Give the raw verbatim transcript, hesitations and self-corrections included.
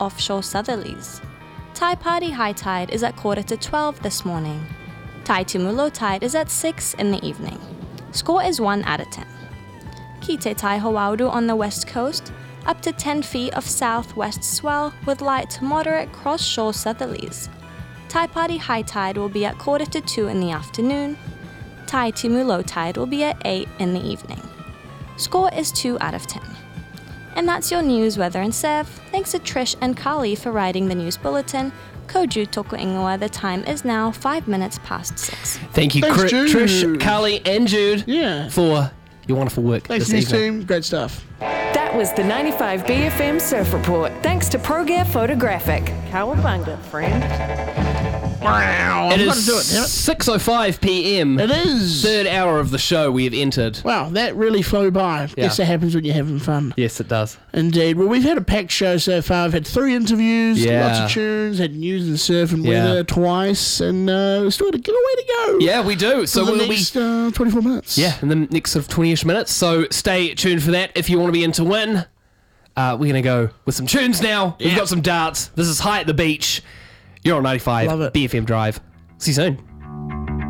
offshore southerlies. Tai Party high tide is at quarter to twelve this morning. Tai Tumu low tide is at six in the evening. Score is one out of ten. Kite Tai Hauauru on the west coast, up to ten feet of southwest swell with light to moderate cross-shore southerlies. Tai Party high tide will be at quarter to two in the afternoon. Tai Tumu low tide will be at eight in the evening. Score is two out of ten. And that's your news, weather and Sev. Thanks to Trish and Carly for writing the news bulletin. Koju toko ingoa, the time is now five minutes past six. Thank you, Thanks, Cri- Jude. Trish, Carly, and Jude Yeah. for your wonderful work Thanks, this news evening. team. Great stuff. That was the ninety-five B F M Surf Report. Thanks to ProGear Photographic. Cowabunga, friend. Wow. It I've got is to do it, damn it. six oh five p.m. It is. Third hour of the show we have entered. Wow, that really flew by. Yeah. Guess that happens when you're having fun. Yes, it does. Indeed. Well, we've had a packed show so far. We've had three interviews, Yeah. lots of tunes, had news and surf and Yeah. weather twice, and uh, we've still got a giveaway to go. Yeah, we do. So for the we'll be... next uh, twenty-four minutes. Yeah, in the next sort of twenty-ish minutes. So stay tuned for that if you want to be in to win. Uh, we're going to go with some tunes now. We've Yeah. got some darts. This is High at the Beach. You're on ninety-five Love it. B F M Drive. See you soon.